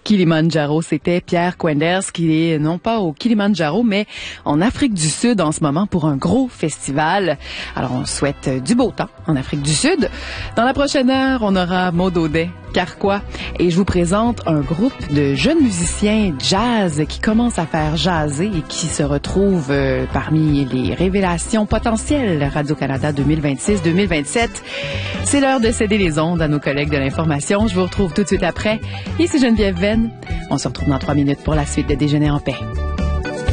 Kilimandjaro, c'était Pierre Quenders qui est non pas au Kilimandjaro, mais en Afrique du Sud en ce moment pour un gros festival. Alors, on souhaite du beau temps en Afrique du Sud. Dans la prochaine heure, on aura Maud Audet, Carquois, et je vous présente un groupe de jeunes musiciens jazz qui commencent à faire jaser et qui se retrouvent parmi les révélations potentielles Radio-Canada 2026-2027. C'est l'heure de céder les ondes à nos collègues de l'information. Je vous retrouve tout de suite après. Ici Geneviève Venn. On se retrouve dans 3 minutes pour la suite de Déjeuner en paix.